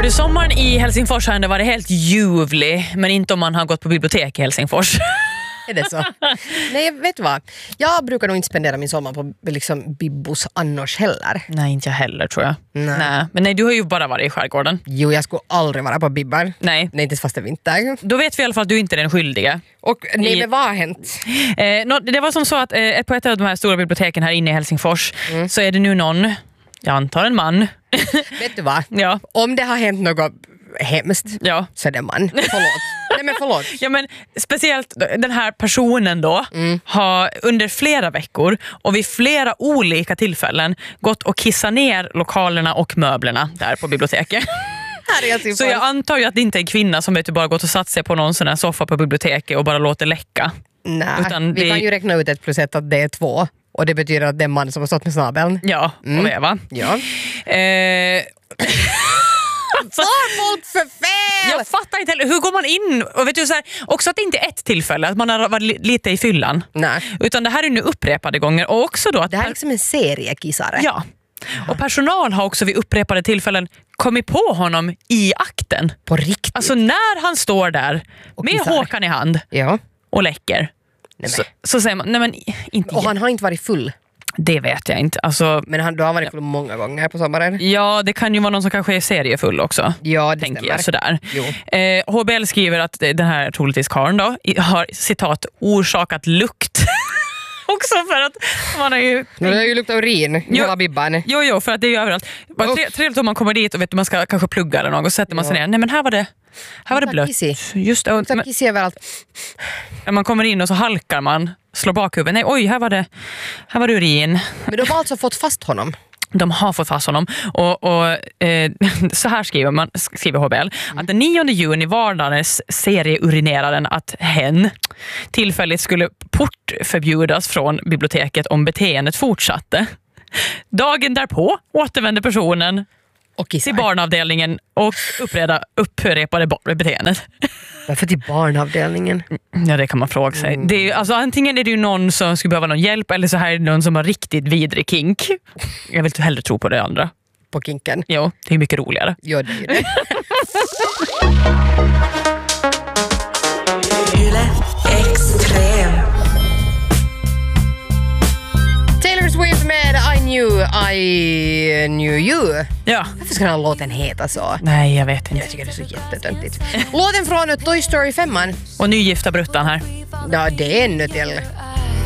För sommaren i Helsingfors har ändå varit helt ljuvlig, men inte om man har gått på bibliotek i Helsingfors. Är det så? Nej, vet du vad? Jag brukar nog inte spendera min sommar på liksom bibbos annars heller. Nej, inte jag heller tror jag. Nej. Men nej, du har ju bara varit i skärgården. Jo, jag skulle aldrig vara på bibbar. Nej. Nej, inte fast det är vinter. Då vet vi i alla fall att du inte är den skyldiga. Och nej, men vad har hänt? Det var som så att på ett av de här stora biblioteken här inne i Helsingfors så är det nu någon, jag antar en man. Vet du vad? Ja. Om det har hänt något hemskt så är det man. Förlåt. Ja, men speciellt den här personen då har under flera veckor och vid flera olika tillfällen gått och kissat ner lokalerna och möblerna där på biblioteket. Så jag antar ju att det inte är en kvinna som bara gått och satt sig på någon sån här soffa på biblioteket och bara låter läcka. Nej, vi kan ju räkna ut 1+1 att det är 2. Och det betyder att det är en man som har stått med snabeln. Ja, och veva. Ja. Folk för fel! Jag fattar inte heller, hur går man in? Och vet du, så här, också att det inte är ett tillfälle att man har varit lite i fyllan. Nej. Utan det här är nu upprepade gånger. Och också då att det här är liksom en seriekissare. Ja. Och personal har också vid upprepade tillfällen kommit på honom i akten. På riktigt? Alltså när han står där och med Håkan i hand och läcker. Så säger man, nej men inte. Och han har inte varit full. Det vet jag inte. Alltså, men du har varit full många gånger på sommaren. Ja, det kan ju vara någon som kanske är seriefull också. Ja, det tänker stämmer. Jag sådär. HBL skriver att den här troligtvis Karin då har citat orsakat lukt. Också för att man har ju... Det har ju luktat urin hela bibban. Jo, för att det är ju överallt. Trevligt om man kommer dit och vet, man ska kanske plugga eller något och sätter man sig ner. Nej, men här var det blött. Just det. Och kissi överallt. När man kommer in och så halkar man, slår bakhuvudet. Nej, oj, här var det urin. Men de har alltså fått fast honom? De har fått fast honom och så här skriver HBL att den 9 juni varnades serieurineraren att hen tillfälligt skulle portförbjudas från biblioteket om beteendet fortsatte. Dagen därpå återvände personen till barnavdelningen och upprepade beteendet. Varför till barnavdelningen? Ja, det kan man fråga sig. Det är, alltså, antingen är det ju någon som skulle behöva någon hjälp eller så här är det någon som har riktigt vidrig kink. Jag vill hellre tro på det andra. På kinken? Jo, det är mycket roligare. Ja, det är det. Taylor Swift med I knew you. Ja. Varför ska den här låten heta så? Nej, jag vet inte. Jag tycker det är så jättetöntigt. Låten från Toy Story 5. Och nygifta bruttan här. Ja, det är ännu till.